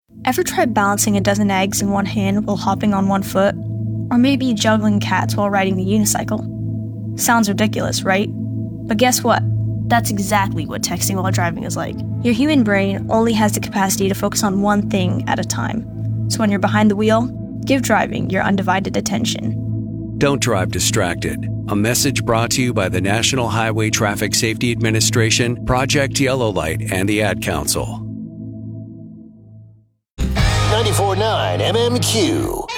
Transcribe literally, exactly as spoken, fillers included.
Ever try balancing a dozen eggs in one hand while hopping on one foot? Or maybe juggling cats while riding a unicycle? Sounds ridiculous, right? But guess what? That's exactly what texting while driving is like. Your human brain only has the capacity to focus on one thing at a time. So when you're behind the wheel, give driving your undivided attention. Don't drive distracted. A message brought to you by the National Highway Traffic Safety Administration, Project Yellow Light, and the Ad Council. ninety-four point nine M M Q.